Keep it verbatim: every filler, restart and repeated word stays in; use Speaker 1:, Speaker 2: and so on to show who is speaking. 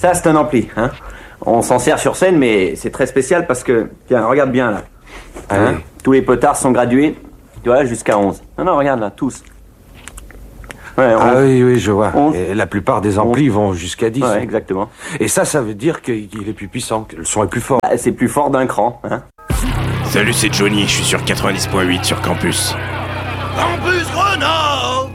Speaker 1: Ça, c'est un ampli. Hein. On s'en sert sur scène, mais c'est très spécial parce que... Tiens, regarde bien, là. Hein, tous les potards sont gradués, tu vois, jusqu'à onze. Non, non, regarde, là, tous. Ouais,
Speaker 2: ah oui, oui, je vois.
Speaker 1: onze,
Speaker 2: Et la plupart des amplis onze. Vont jusqu'à dix.
Speaker 1: Ouais, exactement.
Speaker 2: Et ça, ça veut dire qu'il est plus puissant, que le son est plus fort.
Speaker 1: Bah, c'est plus fort d'un cran. Hein.
Speaker 3: Salut, c'est Johnny, je suis sur quatre-vingt-dix point huit sur Campus.
Speaker 4: Campus Grenoble!